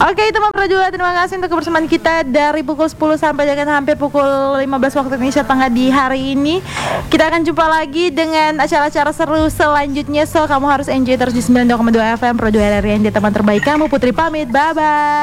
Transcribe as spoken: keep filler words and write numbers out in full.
Oke teman Produa, terima kasih untuk kebersamaan kita dari pukul sepuluh sampai dengan hampir pukul lima belas waktu Indonesia Tengah di hari ini. Kita akan jumpa lagi dengan acara-acara seru selanjutnya. So kamu harus enjoy terus di sembilan puluh dua koma dua F M Produa R R I, teman terbaik kamu. Putri pamit, bye bye.